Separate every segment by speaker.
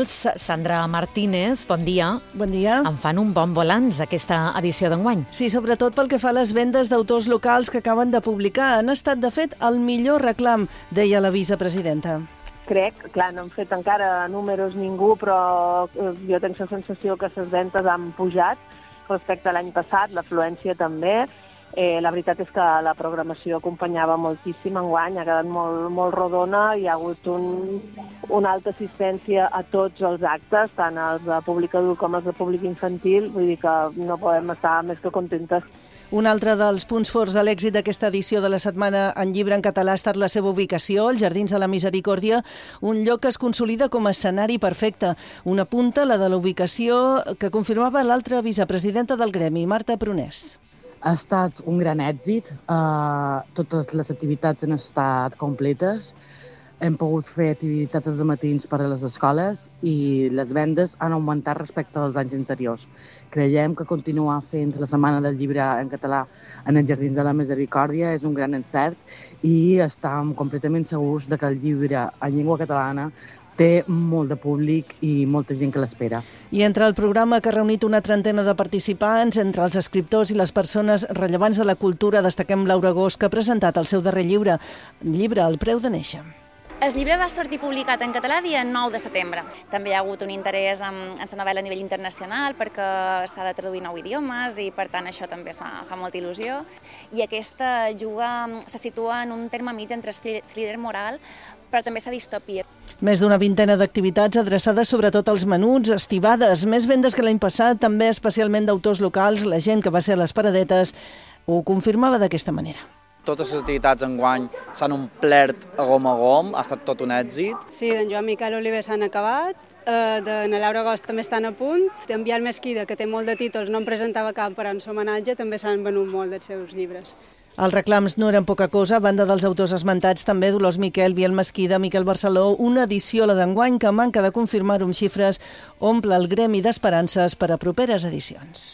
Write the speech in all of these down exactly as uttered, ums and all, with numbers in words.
Speaker 1: locals. Sandra Martínez, bon dia.
Speaker 2: Bon dia.
Speaker 1: En fan un bon balanç aquesta edició d'enguany.
Speaker 2: Sí, sobretot pel que fa a les vendes d'autors locals que acaben de publicar. Han estat, de fet, el millor reclam, deia la vicepresidenta.
Speaker 3: Crec, clar, no hem fet encara números ningú, però jo tinc la sensació que les ventes han pujat respecte a l'any passat, l'afluència també. Eh, la veritat és que la programació acompanyava moltíssim enguany, ha quedat molt, molt rodona, hi ha hagut un, una alta assistència a tots els actes, tant els de públic adult com els de públic infantil, vull dir que no podem estar més que contentes.
Speaker 2: Un altre dels punts forts de l'èxit d'aquesta edició de la Setmana en Llibre en Català ha estat la seva ubicació, els Jardins de la Misericòrdia, un lloc que es consolida com a escenari perfecte. Una punta, la de la ubicació, que confirmava l'altra vicepresidenta del gremi, Marta Prunés.
Speaker 4: Ha estat un gran èxit, uh, totes les activitats han estat completes, hem pogut fer activitats als matins per a les escoles i les vendes han augmentat respecte als anys anteriors. Creiem que continuar fent la Setmana del Llibre en Català en els Jardins de la Misericòrdia és un gran encert i estem completament segurs de que el llibre en llengua catalana té molt de públic i molta gent que l'espera.
Speaker 2: I entre el programa que ha reunit una trentena de participants, entre els escriptors i les persones rellevants de la cultura, destaquem Laura Gós, que ha presentat el seu darrer llibre, llibre El preu de néixer.
Speaker 5: El llibre va sortir publicat en català dia nou de setembre. També hi ha hagut un interès en, en la novel·la a nivell internacional perquè s'ha de traduir nou idiomes i per tant això també fa, fa molta il·lusió. I aquesta juga, se situa en un terme mig entre thriller moral però també s'ha distopia.
Speaker 2: Més d'una vintena d'activitats adreçades sobretot als menuts, estivades, més vendes que l'any passat, també especialment d'autors locals, la gent que va ser a les paradetes ho confirmava d'aquesta manera.
Speaker 6: Totes les activitats enguany s'han omplert a gom a gom, ha estat tot un èxit.
Speaker 7: Sí, d'en Joan Miquel Oliver s'han acabat, eh, de na Laura Gós també estan a punt, d'en Biel Mesquida, que té molt de títols, no en presentava cap, però en seu homenatge també s'han venut molt dels seus llibres.
Speaker 2: Els reclams no eren poca cosa, a banda dels autors esmentats, també Dolors Miquel, Biel Mesquida, Miquel Barceló, una edició, la d'enguany, que manca de confirmar-ho amb xifres, omple el gremi d'esperances per a properes edicions.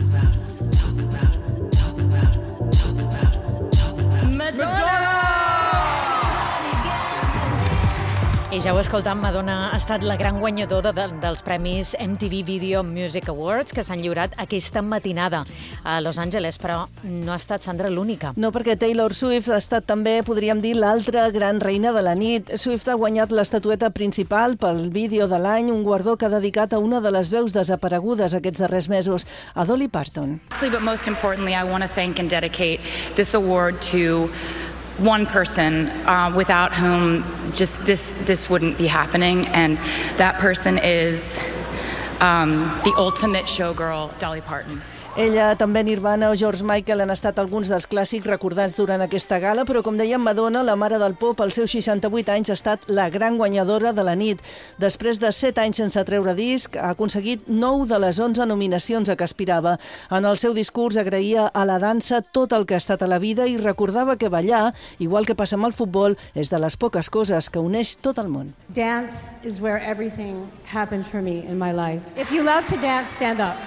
Speaker 1: I ja ho escoltam, Madonna ha estat la gran guanyadora de, dels premis M T V Video Music Awards que s'han lliurat aquesta matinada a Los Angeles, però no ha estat Sandra l'única.
Speaker 2: No, perquè Taylor Swift ha estat també, podríem dir, l'altra gran reina de la nit. Swift ha guanyat l'estatueta principal pel vídeo de l'any, un guardó que ha dedicat a una de les veus desaparegudes aquests darrers mesos, a Dolly Parton.
Speaker 8: But most importantly, I want to thank and dedicate this award to one person uh, without whom just this this wouldn't be happening, and that person is um, the ultimate showgirl, Dolly Parton.
Speaker 2: Ella, també Nirvana o George Michael han estat alguns dels clàssics recordats durant aquesta gala, però com dèiem, Madonna, la mare del pop, als seus seixanta-vuit anys, ha estat la gran guanyadora de la nit. Després de set anys sense treure disc, ha aconseguit nou de les onze nominacions a què aspirava. En el seu discurs agraïa a la dansa tot el que ha estat a la vida i recordava que ballar, igual que passa amb el futbol, és de les poques coses que uneix tot el món.
Speaker 9: Dance is where everything happened for me in my life. If you love to dance, stand up.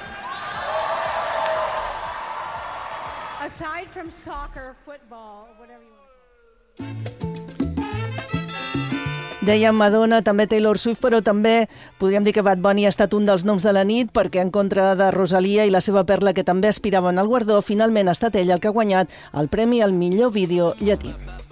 Speaker 9: Aside from soccer, football, whatever you want to call it.
Speaker 2: Dèiem Madonna, també Taylor Swift, però també podríem dir que Bad Bunny ha estat un dels noms de la nit perquè en contra de Rosalia i la seva perla, que també aspiraven al guardó, finalment ha estat ell el que ha guanyat el premi al millor vídeo llatí.